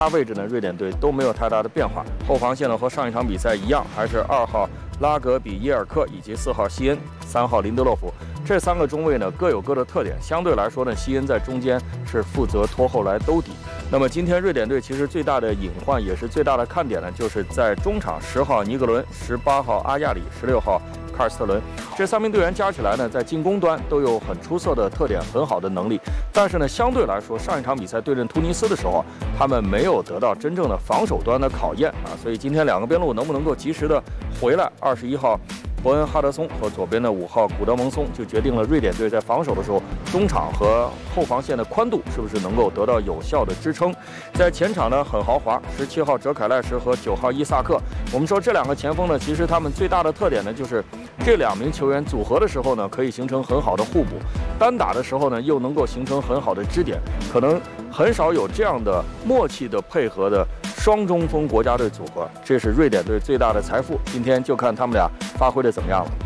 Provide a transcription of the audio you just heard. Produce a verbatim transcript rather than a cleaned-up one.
位置呢，瑞典队都没有太大的变化。后防线呢和上一场比赛一样，还是二号拉格比耶尔克以及四号西恩、三号林德洛夫这三个中卫呢各有各的特点。相对来说呢，西恩在中间是负责拖后来兜底。那么今天瑞典队其实最大的隐患也是最大的看点呢，就是在中场十号尼格伦、十八号阿亚里、十六号卡尔斯特伦这三名队员加起来呢，在进攻端都有很出色的特点，很好的能力。但是呢，相对来说，上一场比赛对阵突尼斯的时候，他们没有得到真正的防守端的考验啊。所以今天两个边路能不能够及时的回来？二十一号伯恩哈德松和左边的五号古德蒙松，就决定了瑞典队在防守的时候，中场和后防线的宽度是不是能够得到有效的支撑。在前场呢，很豪华，十七号哲凯赖什和九号伊萨克。我们说这两个前锋呢，其实他们最大的特点呢，就是这两名球员组合的时候呢，可以形成很好的互补；单打的时候呢，又能够形成很好的支点。可能很少有这样的默契的配合的双中锋国家队组合，这是瑞典队最大的财富。今天就看他们俩发挥的怎么样了。